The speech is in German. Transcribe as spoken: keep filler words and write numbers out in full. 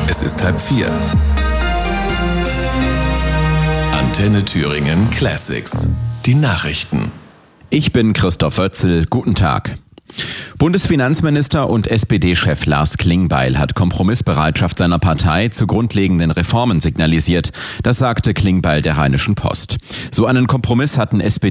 Es ist halb vier. Antenne Thüringen Classics. Die Nachrichten. Ich bin Christoph Oetzel. Guten Tag. Bundesfinanzminister und S P D-Chef Lars Klingbeil hat Kompromissbereitschaft seiner Partei zu grundlegenden Reformen signalisiert. Das sagte Klingbeil der Rheinischen Post. So einen Kompromiss hatten S P D